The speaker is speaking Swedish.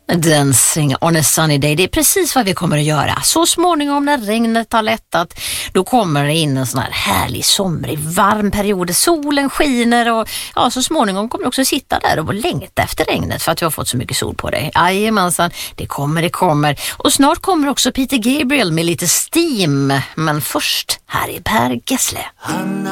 Dancing on a sunny day, det är precis vad vi kommer att göra. Så småningom när regnet har lättat, då kommer det in en sån här härlig somrig varm period. Solen skiner och ja, så småningom kommer du också sitta där och längta efter regnet för att du har fått så mycket sol på dig. Jajamensan, det kommer. Och snart kommer också Peter Gabriel med lite steam. Men först, här är Per Gessle.